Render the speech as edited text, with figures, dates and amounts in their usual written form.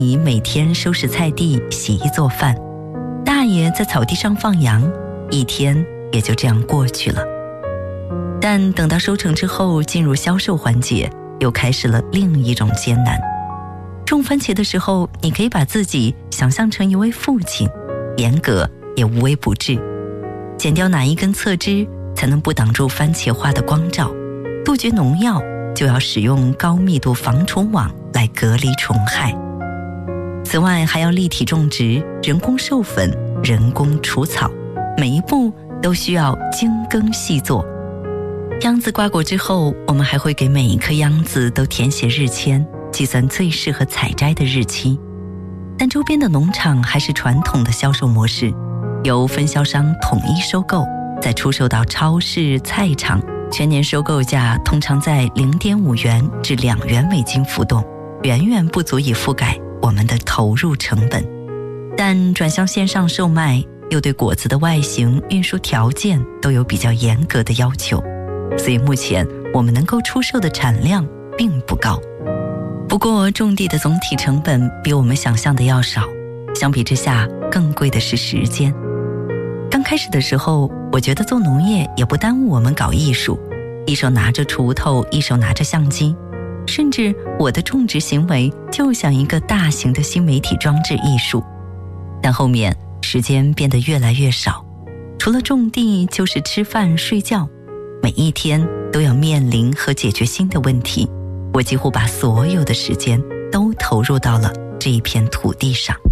姨每天收拾菜地、洗衣做饭，大爷在草地上放羊，一天也就这样过去了。但等到收成之后，进入销售环节，又开始了另一种艰难。种番茄的时候，你可以把自己想象成一位父亲，严格也无微不至。剪掉哪一根侧枝才能不挡住番茄花的光照？杜绝农药就要使用高密度防虫网来隔离虫害。此外还要立体种植、人工授粉、人工除草，每一步都需要精耕细作。秧子挂果之后，我们还会给每一颗秧子都填写日签，计算最适合采摘的日期。但周边的农场还是传统的销售模式，由分销商统一收购，再出售到超市、菜场，全年收购价通常在0.5元至2元美金浮动，远远不足以覆盖我们的投入成本。但转向线上售卖，又对果子的外形、运输条件都有比较严格的要求，所以目前我们能够出售的产量并不高。不过种地的总体成本比我们想象的要少，相比之下更贵的是时间。刚开始的时候，我觉得做农业也不耽误我们搞艺术，一手拿着锄头，一手拿着相机，甚至我的种植行为就像一个大型的新媒体装置艺术。但后面时间变得越来越少，除了种地就是吃饭睡觉，每一天都要面临和解决新的问题，我几乎把所有的时间都投入到了这一片土地上。